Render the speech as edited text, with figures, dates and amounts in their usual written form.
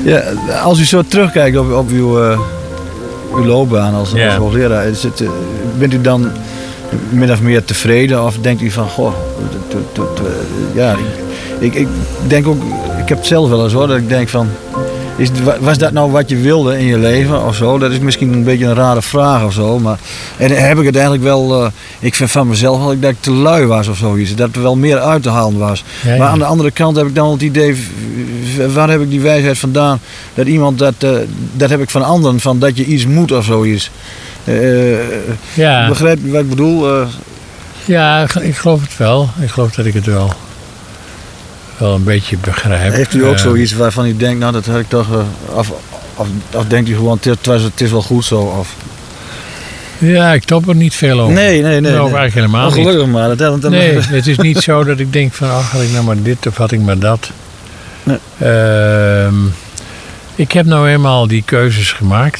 Ja, als u zo terugkijkt op uw loopbaan als leraar, bent u dan min of meer tevreden of denkt u van, goh, ik denk ook, ik heb het zelf wel eens hoor, dat ik denk van, was dat nou wat je wilde in je leven of zo? Dat is misschien een beetje een rare vraag of zo, maar en heb ik het eigenlijk wel, ik vind van mezelf wel dat ik te lui was of zoiets, dat er wel meer uit te halen was. Ja. Maar aan de andere kant heb ik dan het idee, waar heb ik die wijsheid vandaan, dat iemand, dat heb ik van anderen, van dat je iets moet of zoiets. Begrijp je wat ik bedoel? Ja, ik geloof het wel. Ik geloof dat ik het wel een beetje begrijp. Heeft u ook zoiets waarvan u denkt, nou dat heb ik toch... Of denkt u gewoon, het is wel goed zo? Of... Ja, ik top er niet veel over. Nee. Eigenlijk helemaal niet. Gelukkig maar. Nee, het is niet zo dat ik denk van, had ik nou maar dit of had ik maar dat. Nee. Ik heb nou eenmaal die keuzes gemaakt.